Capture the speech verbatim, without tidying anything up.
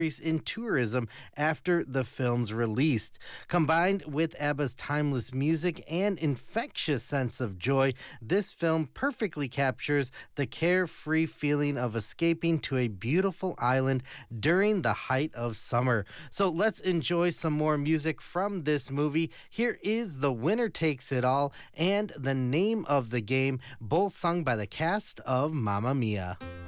in tourism after the film's released. Combined with ABBA's timeless music and infectious sense of joy, this film perfectly captures the carefree feeling of escaping to a beautiful island during the height of summer. So let's enjoy some more music from this movie. Here is The Winner Takes It All and The Name of the Game, both sung by the cast of Mamma Mia.